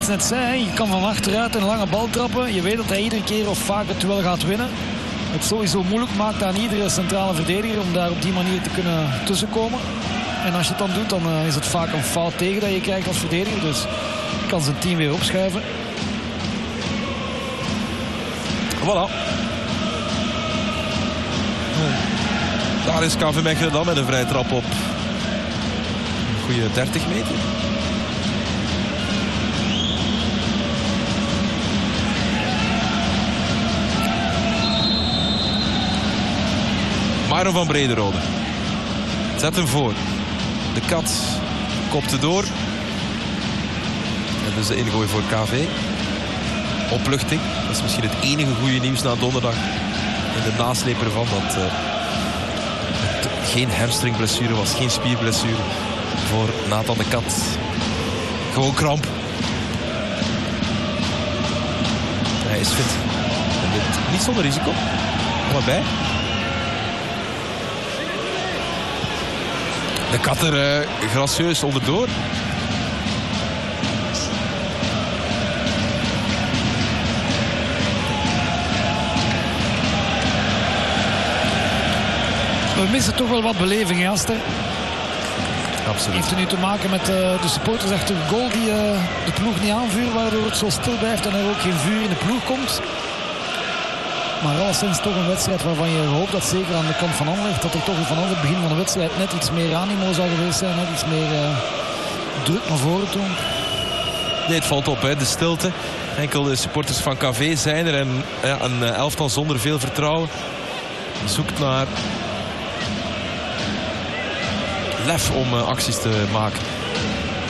Net zei, je kan van achteruit een lange bal trappen. Je weet dat hij iedere keer of vaak het wel gaat winnen. Het sowieso moeilijk maakt aan iedere centrale verdediger om daar op die manier te kunnen tussenkomen. En als je het dan doet, dan is het vaak een fout tegen dat je krijgt als verdediger. Dus kan zijn team weer opschuiven. Voilà. Daar is KV Mechelen dan met een vrije trap op. Een goede 30 meter. Myron van Brederode. Zet hem voor. De Kat kopte door. En dus de ingooi voor KV. Opluchting. Dat is misschien het enige goede nieuws na donderdag. En de nasleep ervan dat het geen hamstringblessure was. Geen spierblessure voor Nathan de Kat. Gewoon kramp. Hij is fit. En dit niet zonder risico. Maar bij. De Kat er gracieus onderdoor. We missen toch wel wat beleving, Aster. Absoluut. Heeft er nu te maken met de supporters achter de goal die de ploeg niet aanvuren, waardoor het zo stil blijft en er ook geen vuur in de ploeg komt. Maar alleszins toch een wedstrijd waarvan je hoopt dat zeker aan de kant van Anderlecht dat er toch vanaf het begin van de wedstrijd net iets meer animo zou geweest zijn. Net iets meer druk naar voren toe. Nee, het valt op, hè. De stilte. Enkel de supporters van KV zijn er. En ja, een elftal zonder veel vertrouwen. Zoekt naar lef om acties te maken.